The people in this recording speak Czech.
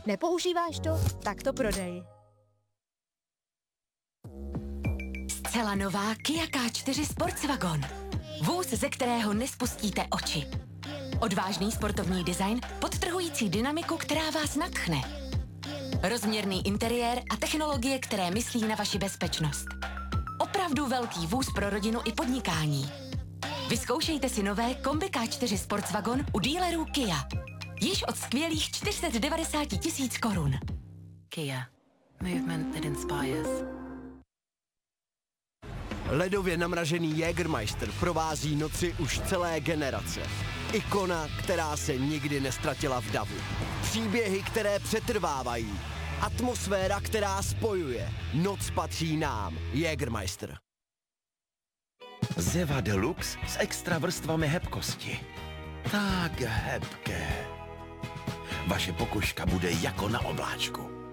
Nepoužíváš to? Tak to prodej. Zcela nová Kia K4 Sportswagon. Vůz, ze kterého nespustíte oči. Odvážný sportovní design, podtrhující dynamiku, která vás nadchne. Rozměrný interiér a technologie, které myslí na vaši bezpečnost. Opravdu velký vůz pro rodinu i podnikání. Vyzkoušejte si nové Kombi K4 Sportswagon u dealerů Kia. Již od skvělých 490 000 korun. Kia. Movement that inspires. Ledově namražený Jägermeister provází noci už celé generace. Ikona, která se nikdy nestratila v davu. Příběhy, které přetrvávají. Atmosféra, která spojuje. Noc patří nám. Jägermeister. Zeva Deluxe s extra vrstvami hebkosti. Tak hebké. Vaše pokožka bude jako na obláčku.